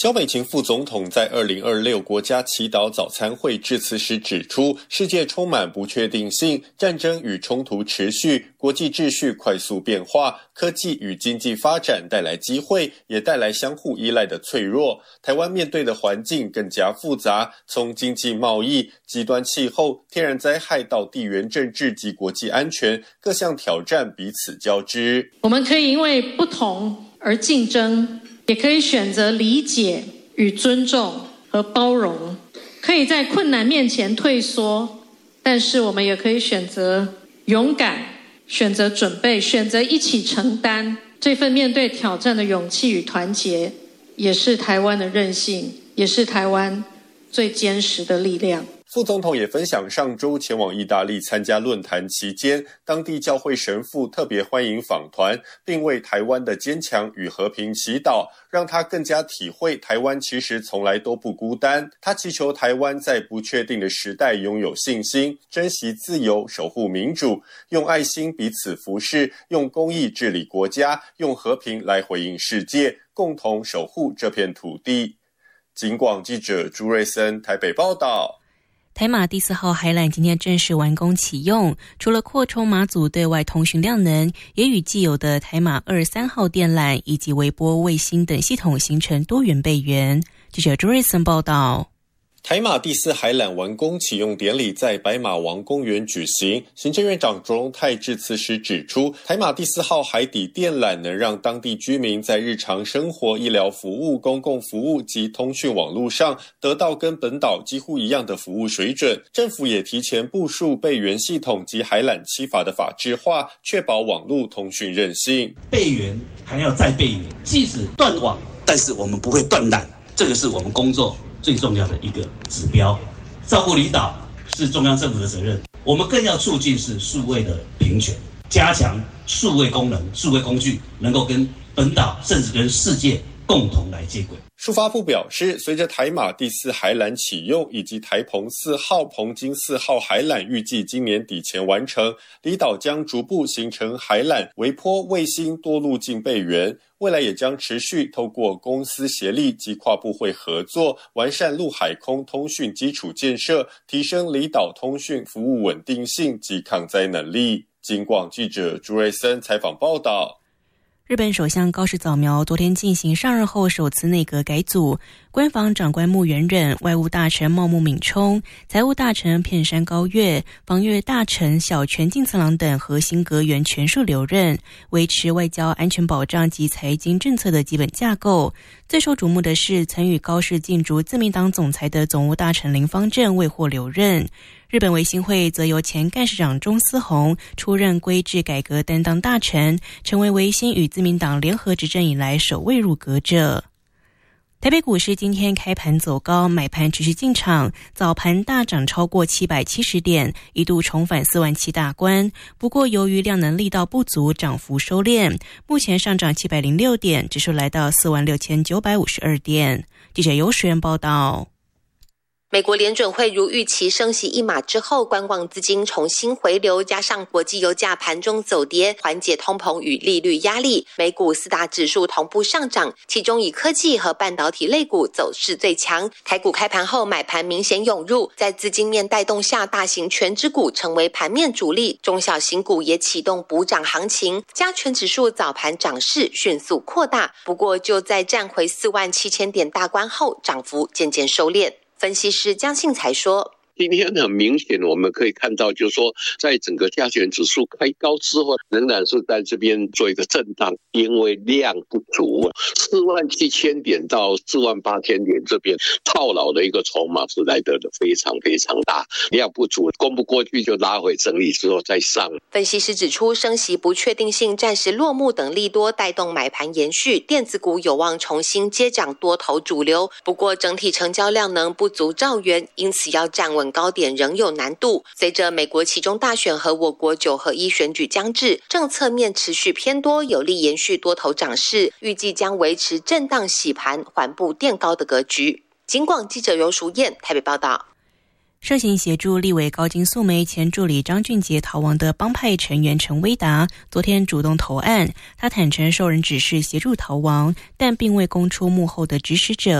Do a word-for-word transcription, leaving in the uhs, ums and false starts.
萧美琴副总统在二零二六国家祈祷早餐会致辞时指出，世界充满不确定性，战争与冲突持续，国际秩序快速变化，科技与经济发展带来机会，也带来相互依赖的脆弱。台湾面对的环境更加复杂，从经济贸易、极端气候、天然灾害到地缘政治及国际安全，各项挑战彼此交织。 我们可以因为不同而竞争，也可以选择理解与尊重和包容，可以在困难面前退缩，但是我们也可以选择勇敢，选择准备，选择一起承担。这份面对挑战的勇气与团结，也是台湾的韧性，也是台湾最坚实的力量。 副总统也分享上周前往意大利参加论坛期间，当地教会神父特别欢迎访团，并为台湾的坚强与和平祈祷，让他更加体会台湾其实从来都不孤单。他祈求台湾在不确定的时代拥有信心，珍惜自由，守护民主，用爱心彼此服侍，用公义治理国家，用和平来回应世界，共同守护这片土地。警广记者朱瑞森台北报道。 台马第四号海缆今天正式完工启用，除了扩充马祖对外通讯量能，也与既有的台马二三号电缆以及微波卫星等系统形成多元备援。记者朱瑞森报道。 台马第四海缆完工启用典礼在白马王公园举行，行政院长卓荣泰致辞时指出，台马第四号海底电缆能让当地居民在日常生活、医疗服务、公共服务及通讯网络上得到跟本岛几乎一样的服务水准。政府也提前部署备援系统及海缆七法的法制化，确保网络通讯韧性。 备援还要再备援，即使断网，但是我们不会断缆，这个是我们工作最重要的一个指标。照顾离岛是中央政府的责任，我们更要促进是数位的平权，加强数位功能、数位工具能够跟本岛甚至跟世界共同来接轨。 数发部表示，随着台马第四海缆启用，以及台澎四号、澎金四号海缆预计今年底前完成，离岛将逐步形成海缆、微波、卫星多路径备援。未来也将持续透过公司协力及跨部会合作，完善陆海空通讯基础建设，提升离岛通讯服务稳定性及抗灾能力。警广记者朱瑞森采访报道。 日本首相高市早苗昨天进行上任后首次内阁改组，官房长官木原忍、外务大臣茂木敏充、财务大臣片山高月、防御大臣小泉进次郎等核心阁员全数留任，维持外交安全保障及财经政策的基本架构。最受瞩目的是，曾与高市竞逐自民党总裁的总务大臣林芳正未获留任。日本维新会则由前干事长中司宏出任规制改革担当大臣，成为维新与自民党联合执政以来首位入阁者。台北股市今天开盘走高，买盘持续进场，早盘大涨超过七百七十点，一度重返四万七大关。不过由于量能力道不足，涨幅收敛，目前上涨七百零六点，指数来到四万六千九百五十二点。记者尤时源报道。 美国联准会如预期升息一码之后，观望资金重新回流，加上国际油价盘中走跌，缓解通膨与利率压力，美股四大指数同步上涨，其中以科技和半导体类股走势最强。台股开盘后买盘明显涌入，在资金面带动下，大型全指股成为盘面主力，中小型股也启动补涨行情，加权指数早盘涨势迅速扩大，不过就在站回四万七千点大关后，涨幅渐渐收敛。分析师江信才说， 今天很明显我们可以看到，就是说在整个加权指数开高之后，仍然是在这边做一个震荡，因为量不足，四万七千点到四万八千点这边套牢的一个筹码是来得的非常非常大，量不足攻不过去就拉回整理之后再上。 分析师指出，升息不确定性暂时落幕等利多带动买盘延续，电子股有望重新接掌多头主流，不过整体成交量能不足兆元，因此要站稳高点仍有难度。随着美国期中大选和我国九合一选举将至，政策面持续偏多，有力延续多头涨势，预计将维持震荡洗盘、缓步垫高的格局。警广记者尤淑燕台北报道。 涉嫌协助立委高金素梅前助理张俊杰逃亡的帮派成员陈威达，昨天主动投案。他坦承受人指示协助逃亡，但并未供出幕后的指使者。